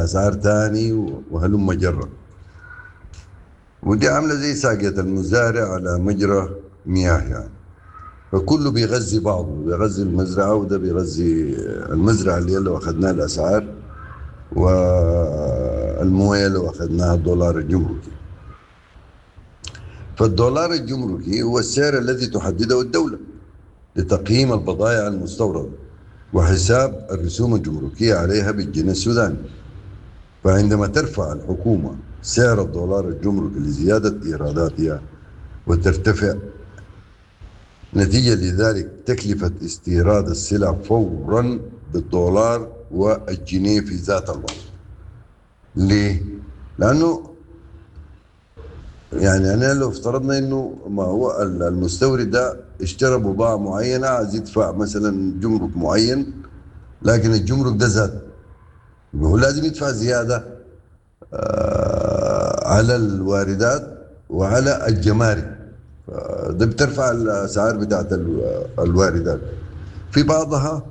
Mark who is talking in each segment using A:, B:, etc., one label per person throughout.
A: الأسعار تاني وهلم جرة. ودي عاملة زي ساقية المزارع على مجرى مياه يعني، فكله بيغذي بعضه، بيغذي المزرعة وده بيغذي المزرعة اللي لو أخذناها الأسعار، والموية لو أخذناها الدولار الجمركي. فالدولار الجمركي هو السعر الذي تحدده الدولة لتقييم البضائع المستوردة وحساب الرسوم الجمركية عليها بالجنيه السوداني. فعندما ترفع الحكومة سعر الدولار الجمركي لزيادة إيراداتها وترتفع نتيجة لذلك تكلفة استيراد السلع فورا بالدولار والجنيه في ذات الوقت. ليه؟ لأنه يعني أنا لو افترضنا إنه ما هو المستورد ده اشترى بضاعة معينة عايز يدفع مثلا جمرك معين، لكن الجمرك ده زاد، هو لازم يدفع زيادة على الواردات وعلى الجمارك، ده بترفع الأسعار بتاعت الواردات. في بعضها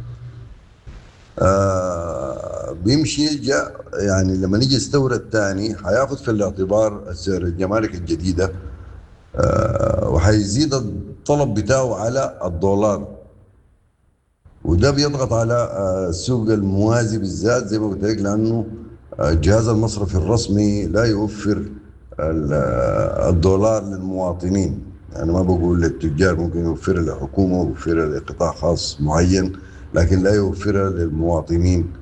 A: بيمشي يعني لما نيجي يستورد تاني هياخد في الاعتبار السعر الجمارك الجديدة، وهيزيد الطلب بتاعه على الدولار، وده بيضغط على السوق الموازي بالذات زي ما قلت لك، لأنه الجهاز المصرفي الرسمي لا يوفر الدولار للمواطنين. أنا ما بقول للتجار، ممكن يوفرها لحكومة ويوفرها لقطاع خاص معين، لكن لا يوفرها للمواطنين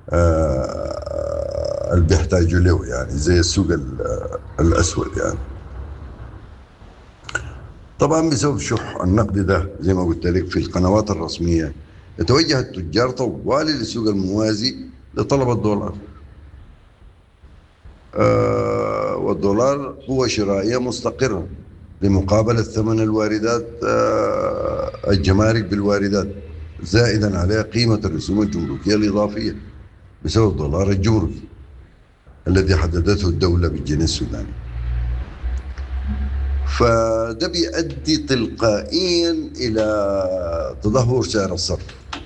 A: اللي بيحتاجوا له، يعني زي السوق الأسود يعني. طبعا بسبب شح النقد ده زي ما قلت لك في القنوات الرسمية يتوجه التجار طوالي للسوق الموازي لطلب الدولار، والدولار قوة شرائية مستقرة لمقابلة ثمن الواردات، الجمارك بالواردات، زائدا عليها قيمة الرسوم الجمركية الإضافية بسبب الدولار الجمركي الذي حددته الدولة بالجنيه السوداني. فده بيؤدي تلقائيا إلى تدهور سعر الصرف،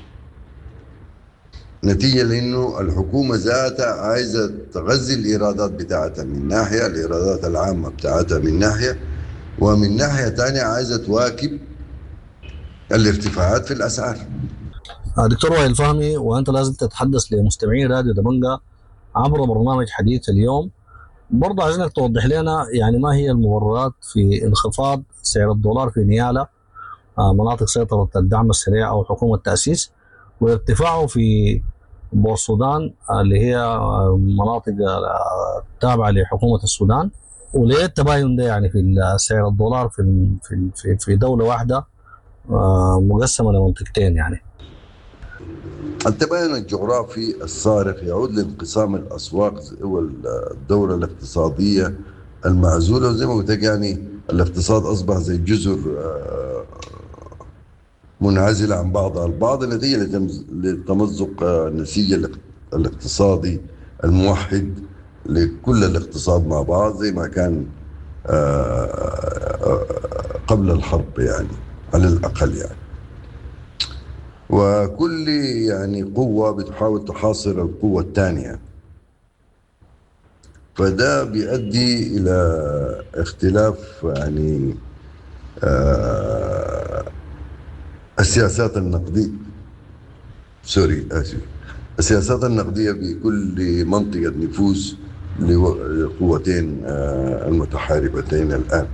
A: نتيجة لأنه الحكومة ذاتها عايزة تغذي الإيرادات بتاعتها من ناحية، الإيرادات العامة بتاعتها من ناحية، ومن ناحية تانية عايزة تواكب الارتفاعات في الأسعار.
B: دكتور وائل فهمي، وأنت لازم تتحدث لمستمعين راديو دبنجة عبر برنامج حديث اليوم. برضه عايزينك توضح لنا يعني ما هي المبررات في انخفاض سعر الدولار في نيالا مناطق سيطرة الدعم السريع أو حكومة التأسيس، وارتفاعه في بور السودان اللي هي مناطق تابعة لحكومة السودان، وليه التباين ده يعني في سعر الدولار في دولة واحدة مقسمة لمنطقتين يعني؟
A: التباين الجغرافي الصارخ يعود لانقسام الأسواق والدورة الاقتصادية المعزولة، وزي ما قلت لك يعني الاقتصاد أصبح زي جزر منعزلة عن بعضها البعض نتيجة لتمزق النسيج الاقتصادي الموحد لكل الاقتصاد مع بعض زي ما كان قبل الحرب يعني على الأقل يعني. وكل يعني قوة بتحاول تحاصر القوة الثانية، فده بيؤدي إلى اختلاف يعني السياسات النقدية السياسات النقدية بكل منطقة نفوذ لقوتين المتحاربتين الآن.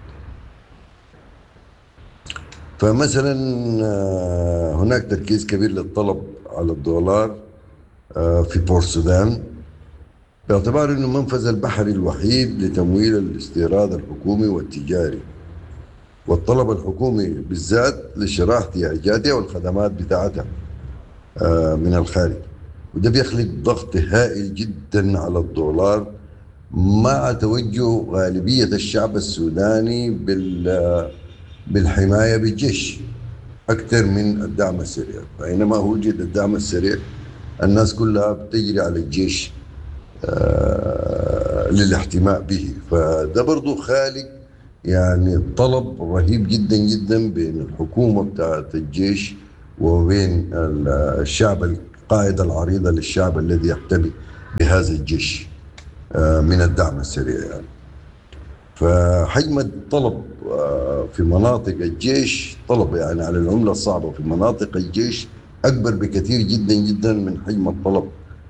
A: فمثلا هناك تركيز كبير للطلب على الدولار في بور السودان باعتبار أنه منفذ البحري الوحيد لتمويل الاستيراد الحكومي والتجاري، والطلب الحكومي بالذات لشراء احتياجاتها والخدمات بتاعتها من الخارج، وده بيخلق ضغط هائل جدا على الدولار مع توجه غالبية الشعب السوداني بالحماية بالجيش أكثر من الدعم السريع. فإنما وجد الدعم السريع الناس كلها بتجري على الجيش للاحتماء به، فده برضو خالق يعني طلب رهيب جدا جدا بين الحكومة بتاعت الجيش وبين الشعب، القاعدة العريضة للشعب الذي يحتمي بهذا الجيش من الدعم السريع يعني. فحجم الطلب في مناطق الجيش، طلب يعني على العملة الصعبة في مناطق الجيش أكبر بكثير جدا جدا من حجم الطلب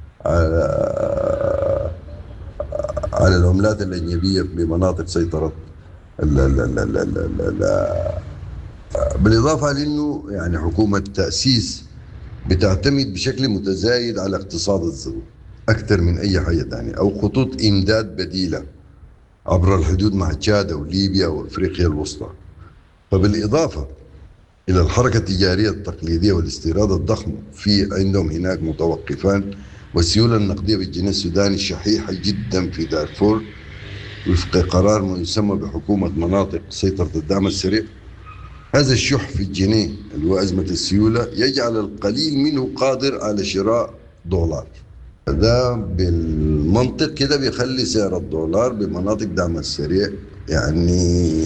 A: على العملات الأجنبية بمناطق سيطرة بالإضافة لأنه يعني حكومة تأسيس بتعتمد بشكل متزايد على اقتصاد الزغو أكثر من أي حاجة ثانية، أو خطوط إمداد بديلة عبر الحدود مع تشاد وليبيا وأفريقيا الوسطى. فبالإضافة إلى الحركة التجارية التقليدية والاستيراد الضخم، في عندهم هناك متوقفان، والسيولة النقدية بالجنيه السوداني شحيحة جدا في دارفور وفق قرار ما يسمى بحكومة مناطق سيطرة الدعم السريع. هذا الشح في الجنيه اللي هو أزمة السيولة يجعل القليل منه قادر على شراء دولار. ده بالمنطق كده بيخلي سعر الدولار بمناطق دعم السريع يعني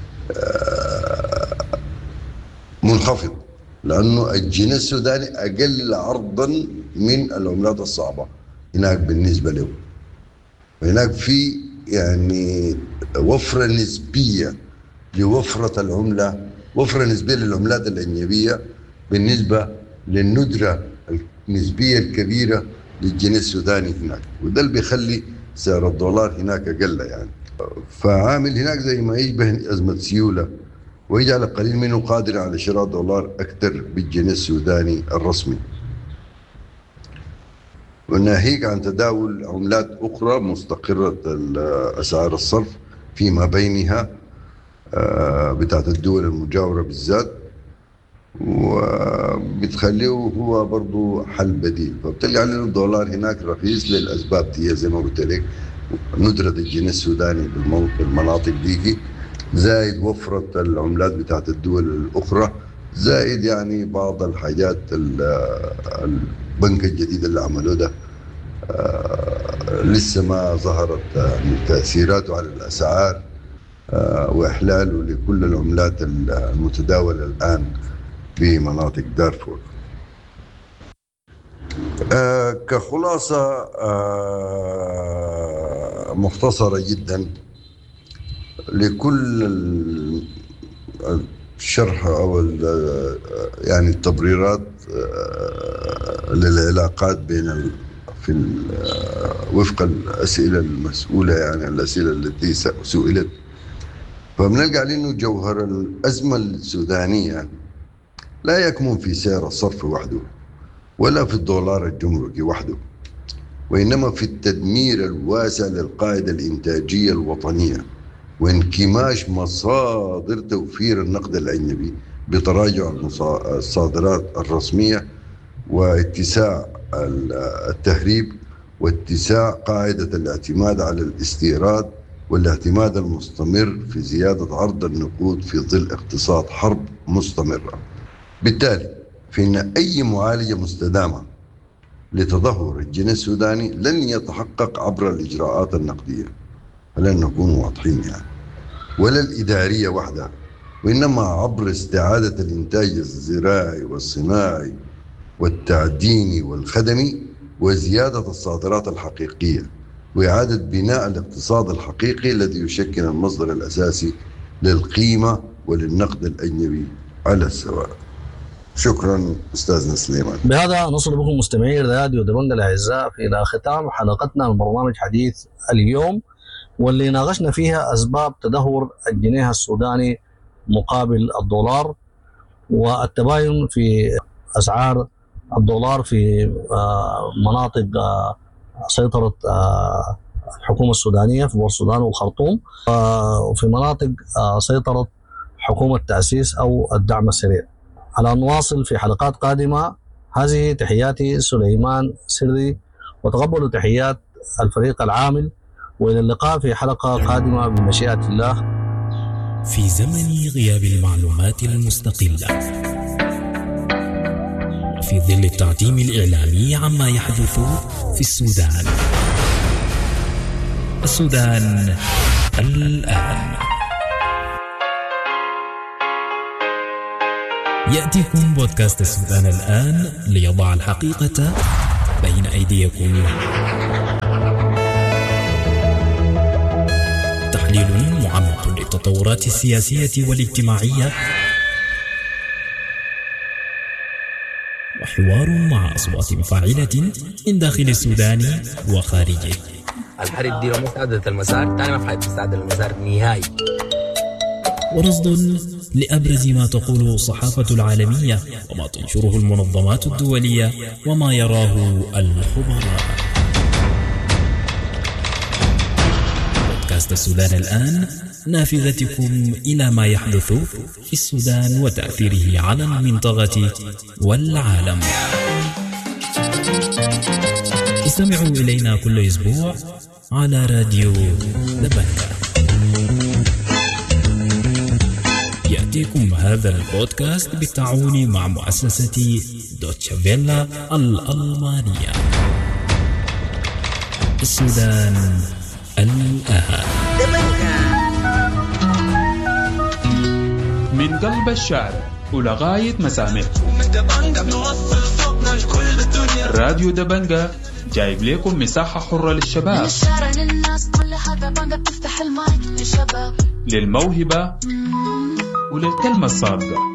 A: منخفض، لأنه الجنيه السوداني أقل عرضا من العملات الصعبة هناك بالنسبة له. هناك في يعني وفرة نسبية لوفرة العملة، وفرة نسبية للعملات الأجنبية بالنسبة للندرة النسبية الكبيرة للجنيه السوداني هناك، وده اللي بيخلي سعر الدولار هناك أقل يعني. فعامل هناك زي ما يشبه أزمة سيولة، ويجعل القليل منه قادر على شراء دولار أكثر بالجنيه السوداني الرسمي، وناهيك عن تداول عملات أخرى مستقرة أسعار الصرف فيما بينها بتاعت الدول المجاورة بالذات، وبتخليه هو برضو حل بديل. فبتلقى علينا الدولار هناك رخيص للأسباب دي زي ما قلت لك، ندرة الجنيه السوداني بالمناطق دي، زائد وفرة العملات بتاعت الدول الأخرى، زائد يعني بعض الحاجات البنك الجديد اللي عملوه ده لسه ما ظهرت تأثيراته على الأسعار وإحلاله لكل العملات المتداولة الآن في مناطق دارفور. كخلاصة مختصرة جدا لكل الشرح أو يعني التبريرات للعلاقات بين وفق الأسئلة المسؤولة، يعني الأسئلة التي سئلت، فبنلقى عليه إنه جوهر الأزمة السودانية لا يكمن في سعر الصرف وحده ولا في الدولار الجمركي وحده، وإنما في التدمير الواسع للقاعدة الإنتاجية الوطنية وانكماش مصادر توفير النقد الأجنبي بتراجع الصادرات الرسمية واتساع التهريب واتساع قاعدة الاعتماد على الاستيراد والاعتماد المستمر في زيادة عرض النقود في ظل اقتصاد حرب مستمرة. بالتالي فإن أي معالجة مستدامة لتدهور الجنيه السوداني لن يتحقق عبر الإجراءات النقدية، فلن نكون واضحين يعني، ولا الإدارية وحدها، وإنما عبر استعادة الإنتاج الزراعي والصناعي والتعديني والخدمي وزيادة الصادرات الحقيقية وإعادة بناء الاقتصاد الحقيقي الذي يشكل المصدر الأساسي للقيمة وللنقد الأجنبي على السواء. شكرا أستاذنا سليمان.
B: بهذا نصل بكم مستمعي راديو دبنجة الأعزاء إلى ختام حلقتنا من برنامج حديث اليوم، واللي ناقشنا فيها أسباب تدهور الجنيه السوداني مقابل الدولار والتباين في أسعار الدولار في مناطق سيطرة الحكومة السودانية في بور السودان والخرطوم، وفي مناطق سيطرة حكومة تأسيس أو الدعم السريع. على نواصل في حلقات قادمة. هذه تحياتي سليمان سري، وتقبلوا تحيات الفريق العامل، وإلى اللقاء في حلقة قادمة بمشيئة الله.
C: في زمن غياب المعلومات المستقلة، في ظل التعتيم الإعلامي عما يحدث في السودان الآن، يأتيكم بودكاست السودان الآن ليضع الحقيقة بين أيديكم. التطورات السياسية والاجتماعية، وحوار مع أصوات مفاعلة من داخل السودان وخارجه.
D: الحرب دي لو مستعدة المسار تاني ما في مستعدة المسار نهائي.
C: ورصد لأبرز ما تقوله الصحافة العالمية وما تنشره المنظمات الدولية وما يراه الخبراء. بودكاست السودان الآن، نافذتكم إلى ما يحدث في السودان وتأثيره على المنطقة والعالم. استمعوا إلينا كل أسبوع على راديو دبنجة. يأتيكم هذا البودكاست بالتعاون مع مؤسسة دوتشه فيلا الألمانية. السودان الآن.
E: من قلب الشارع ولغاية مسامع، راديو دبنجة جايب لكم مساحة حرة للشباب، للموهبة وللكلمة الصادقة.